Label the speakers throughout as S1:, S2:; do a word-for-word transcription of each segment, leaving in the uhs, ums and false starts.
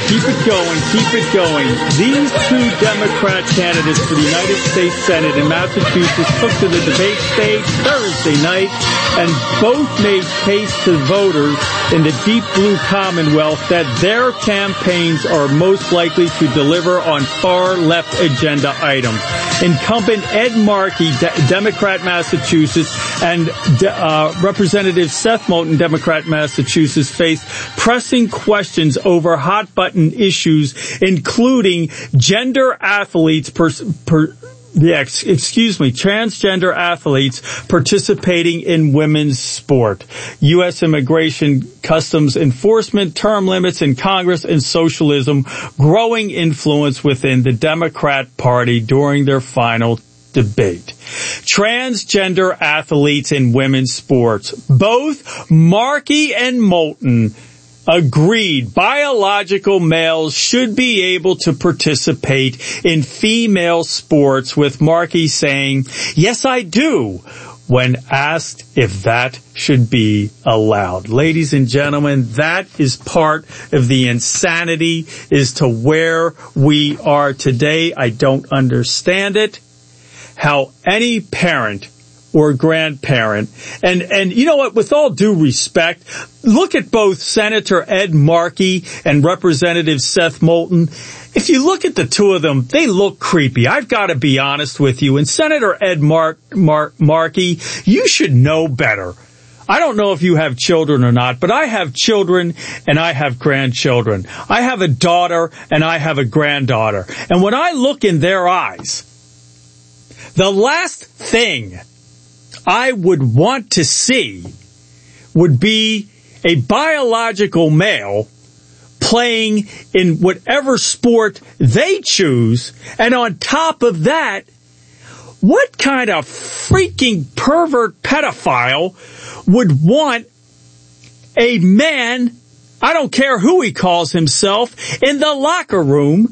S1: Keep it going, keep it going. These two Democrat candidates for the United States Senate in Massachusetts took to the debate stage Thursday night and both made case to voters in the deep blue Commonwealth that their campaigns are most likely to deliver on far left agenda items. Incumbent Ed Markey, De- Democrat Massachusetts, and uh, Representative Seth Moulton, Democrat Massachusetts, faced pressing questions over hot button issues, including gender athletes per, per Yeah, excuse me, transgender athletes participating in women's sport, U S immigration, customs enforcement, term limits in Congress, and socialism, growing influence within the Democrat Party during their final debate. Transgender athletes in women's sports. Both Markey and Moulton agreed biological males should be able to participate in female sports, with Markey saying, "Yes, I do," when asked if that should be allowed. Ladies and gentlemen, that is part of the insanity as to where we are today. I don't understand it. How any parent or grandparent, and, and you know what, with all due respect, look at both Senator Ed Markey and Representative Seth Moulton. If you look at the two of them, they look creepy. I've got to be honest with you. And Senator Ed Mar- Mar- Markey, you should know better. I don't know if you have children or not, but I have children and I have grandchildren. I have a daughter and I have a granddaughter. And when I look in their eyes, the last thing I would want to see would be a biological male playing in whatever sport they choose. And on top of that, what kind of freaking pervert pedophile would want a man, I don't care who he calls himself, in the locker room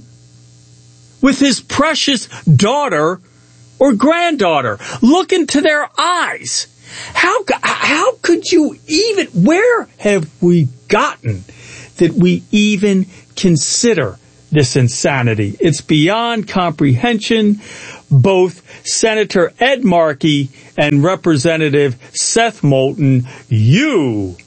S1: with his precious daughter or granddaughter? Look into their eyes. How, how could you even, where have we gotten that we even consider this insanity? It's beyond comprehension. Both Senator Ed Markey and Representative Seth Moulton, you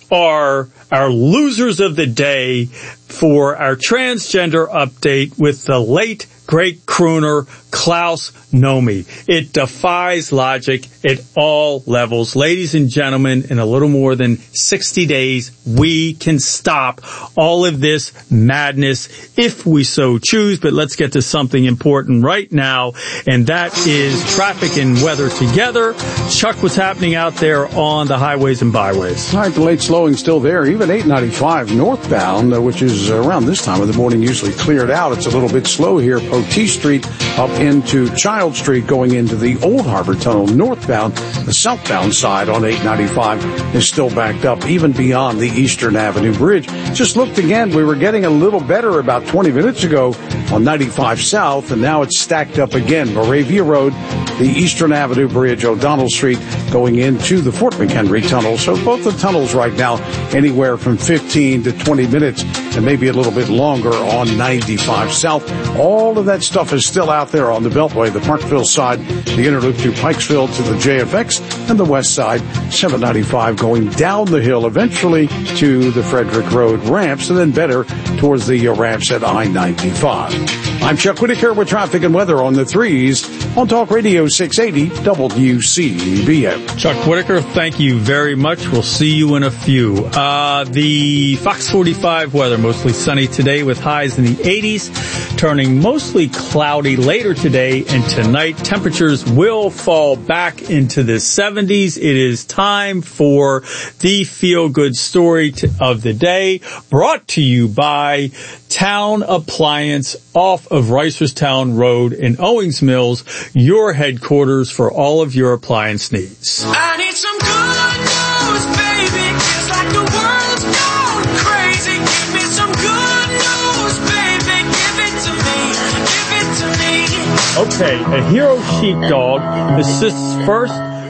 S1: are our losers of the day for our transgender update with the late great crooner Klaus Nomi. It defies logic at all levels. Ladies and gentlemen, in a little more than sixty days, we can stop all of this madness if we so choose. But let's get to something important right now, and that is traffic and weather together. Chuck, what's happening out there on the highways and byways?
S2: All right, the late slowing still there. Even eight ninety-five northbound, uh, which is around this time of the morning, usually cleared out. It's a little bit slow here. Poteet Street up into Child Street going into the Old Harbor Tunnel northbound. The southbound side on eight ninety-five is still backed up even beyond the Eastern Avenue Bridge. Just looked again. We were getting a little better about twenty minutes ago on ninety-five South, and now it's stacked up again. Moravia Road, the Eastern Avenue Bridge, O'Donnell Street going into the Fort McHenry Tunnel. So both the tunnels right now anywhere from fifteen to twenty minutes and maybe a little bit longer on ninety-five South. All of that stuff is still out there on the Beltway, the Parkville side, the inner loop to Pikesville to the J F X, and the west side, seven ninety-five going down the hill eventually to the Frederick Road ramps, and then better towards the ramps at I ninety-five. I'm Chuck Whitaker with traffic and weather on the threes on Talk Radio six eighty W C B M.
S1: Chuck Whitaker, thank you very much. We'll see you in a few. Uh, the Fox forty-five weather, mostly sunny today with highs in the eighties, turning mostly cloudy later today and tonight. Temperatures will fall back into the seventies. It is time for the feel-good story of the day, brought to you by Town Appliance off of Reisterstown Road in Owings Mills, your headquarters for all of your appliance needs.
S3: I need some good news, baby. It's like the world's gone crazy. Give me some good news, baby. Give it to me. Give it to me.
S1: Okay, a hero sheepdog assists first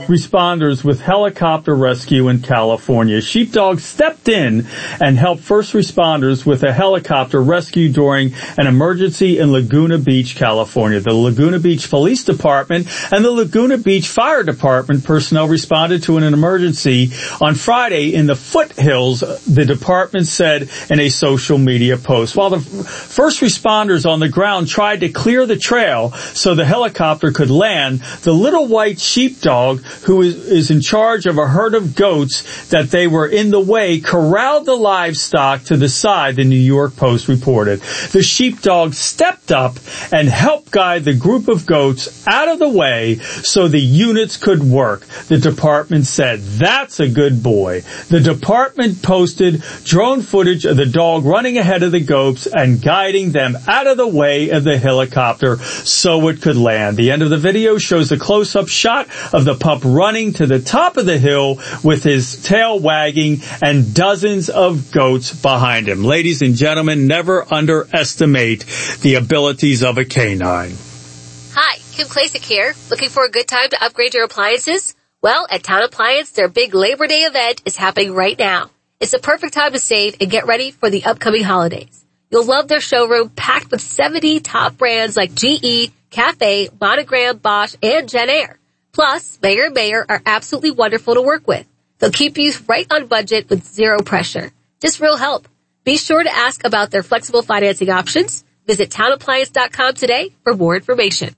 S1: responders with helicopter rescue in California. Sheepdog stepped in and helped first responders with a helicopter rescue during an emergency in Laguna Beach, California. The Laguna Beach Police Department and the Laguna Beach Fire Department personnel responded to an emergency on Friday in the foothills, the department said in a social media post. While the first responders on the ground tried to clear the trail so the helicopter could land, the little white sheepdog, who is, is in charge of a herd of goats that they were in the way, corralled the livestock to the side, the New York Post reported. The sheepdog stepped up and helped guide the group of goats out of the way so the units could work. The department said, "That's a good boy." The department posted drone footage of the dog running ahead of the goats and guiding them out of the way of the helicopter so it could land. The end of the video shows a close-up shot of the pup running to the top of the hill with his tail wagging and dozens of goats behind him. Ladies and gentlemen, never underestimate the abilities of a canine.
S4: Hi, Kim Klasick here. Looking for a good time to upgrade your appliances? Well, at Town Appliance, their big Labor Day event is happening right now. It's the perfect time to save and get ready for the upcoming holidays. You'll love their showroom packed with seventy top brands like G E, Cafe, Monogram, Bosch, and JennAir. Plus, Mayer and Mayer are absolutely wonderful to work with. They'll keep you right on budget with zero pressure. Just real help. Be sure to ask about their flexible financing options. Visit town appliance dot com today for more information.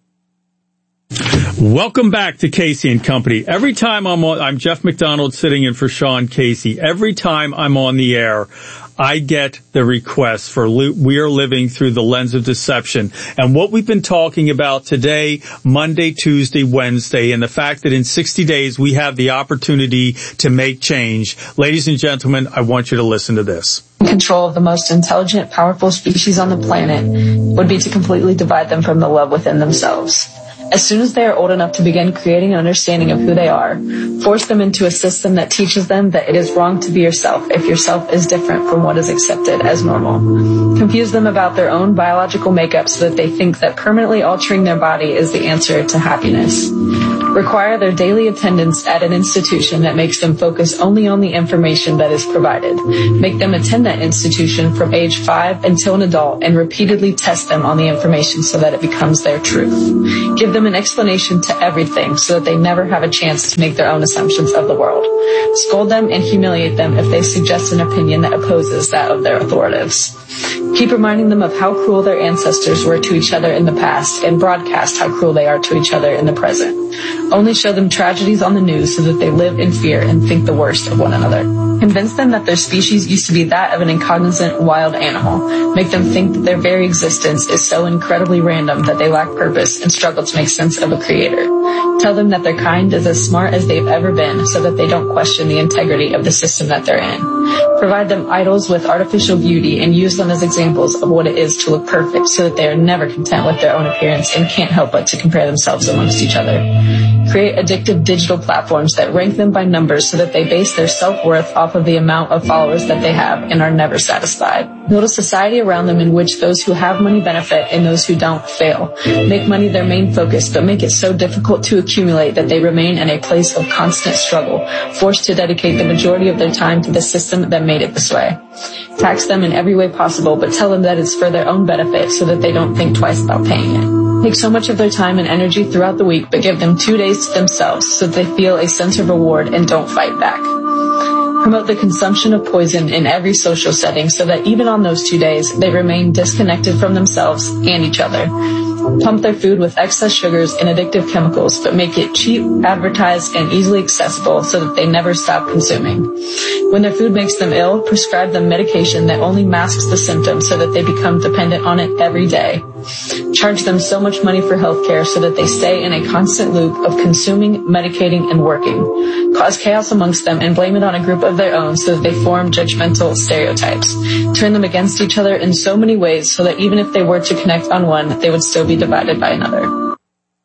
S1: Welcome back to Casey and Company. Every time I'm on, I'm Jeff McDonald sitting in for Sean Casey. Every time I'm on the air, I get the request for We Are Living Through the Lens of Deception. And what we've been talking about today, Monday, Tuesday, Wednesday, and the fact that in sixty days we have the opportunity to make change. Ladies and gentlemen, I want you to listen to this.
S5: Control of the most intelligent, powerful species on the planet would be to completely divide them from the love within themselves. As soon as they are old enough to begin creating an understanding of who they are, force them into a system that teaches them that it is wrong to be yourself if yourself is different from what is accepted as normal. Confuse them about their own biological makeup so that they think that permanently altering their body is the answer to happiness. Require their daily attendance at an institution that makes them focus only on the information that is provided. Make them attend that institution from age five until an adult and repeatedly test them on the information so that it becomes their truth. Give them an explanation to everything so that they never have a chance to make their own assumptions of the world. Scold them and humiliate them if they suggest an opinion that opposes that of their authorities. Keep reminding them of how cruel their ancestors were to each other in the past and broadcast how cruel they are to each other in the present. Only show them tragedies on the news so that they live in fear and think the worst of one another. Convince them that their species used to be that of an incognizant wild animal. Make them think that their very existence is so incredibly random that they lack purpose and struggle to make sense of a creator. Tell them that their kind is as smart as they've ever been so that they don't question the integrity of the system that they're in. Provide them idols with artificial beauty and use them as examples of what it is to look perfect so that they are never content with their own appearance and can't help but to compare themselves amongst each other. Create addictive digital platforms that rank them by numbers so that they base their self-worth off of the amount of followers that they have and are never satisfied. Build a society around them in which those who have money benefit and those who don't fail. Make money their main focus, but make it so difficult to accumulate that they remain in a place of constant struggle, forced to dedicate the majority of their time to the system that made it this way. Tax them in every way possible, but tell them that it's for their own benefit so that they don't think twice about paying it. Take so much of their time and energy throughout the week, but give them two days to themselves so that they feel a sense of reward and don't fight back. Promote the consumption of poison in every social setting so that even on those two days, they remain disconnected from themselves and each other. Pump their food with excess sugars and addictive chemicals, but make it cheap, advertised, and easily accessible so that they never stop consuming. When their food makes them ill, prescribe them medication that only masks the symptoms so that they become dependent on it every day. Charge them so much money for healthcare so that they stay in a constant loop of consuming, medicating, and working. Cause chaos amongst them and blame it on a group of their own so that they form judgmental stereotypes. Turn them against each other in so many ways so that even if they were to connect on one, they would still be divided by another.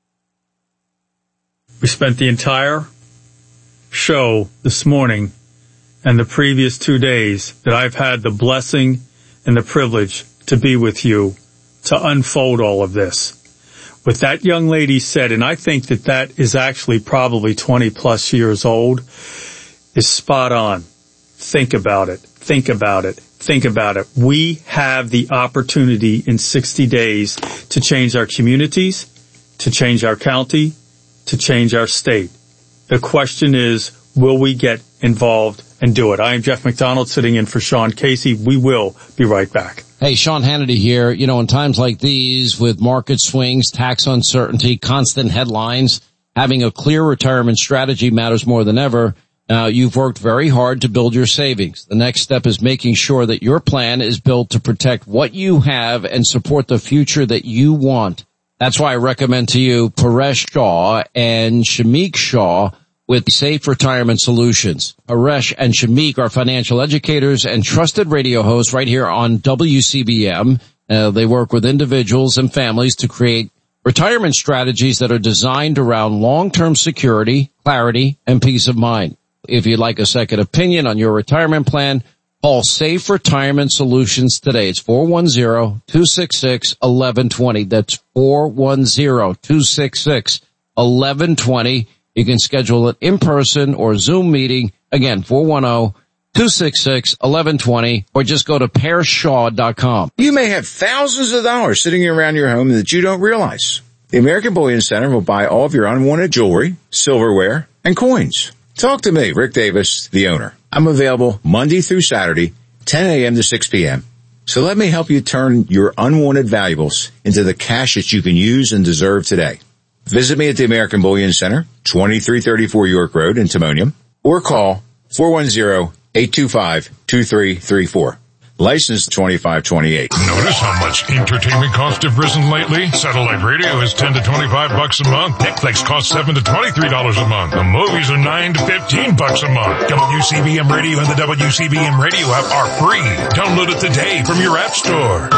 S1: We spent the entire show this morning and the previous two days that I've had the blessing and the privilege to be with you to unfold all of this. What that young lady said, and I think that that is actually probably twenty plus years old, is spot on. Think about it. Think about it. Think about it. We have the opportunity in sixty days to change our communities, to change our county, to change our state. The question is, will we get involved and do it? I am Jeff McDonald sitting in for Sean Casey. We will be right back.
S6: Hey, Sean Hannity here. You know, in times like these, with market swings, tax uncertainty, constant headlines, having a clear retirement strategy matters more than ever. Now, you've worked very hard to build your savings. The next step is making sure that your plan is built to protect what you have and support the future that you want. That's why I recommend to you Paresh Shah and Shamik Shah with Safe Retirement Solutions. Paresh and Shamik are financial educators and trusted radio hosts right here on W C B M. Uh, they work with individuals and families to create retirement strategies that are designed around long-term security, clarity, and peace of mind. If you'd like a second opinion on your retirement plan, call Safe Retirement Solutions today. It's four one zero, two six six, one one two zero. That's four one zero, two six six, one one two zero. You can schedule an in-person or Zoom meeting. Again, four one zero, two six six, one one two zero, or just go to paresh shaw dot com.
S7: You may have thousands of dollars sitting around your home that you don't realize. The American Bullion Center will buy all of your unwanted jewelry, silverware, and coins. Talk to me, Rick Davis, the owner. I'm available Monday through Saturday, ten a.m. to six p.m. So let me help you turn your unwanted valuables into the cash that you can use and deserve today. Visit me at the American Bullion Center, twenty-three thirty-four York Road in Timonium, or call four one zero, eight two five, two three three four. License twenty-five twenty-eight.
S8: Notice how much entertainment costs have risen lately? Satellite radio is ten to twenty-five bucks a month. Netflix costs seven to twenty-three dollars a month. The movies are nine to fifteen bucks a month. W C B M Radio and the W C B M Radio app are free. Download it today from your app store.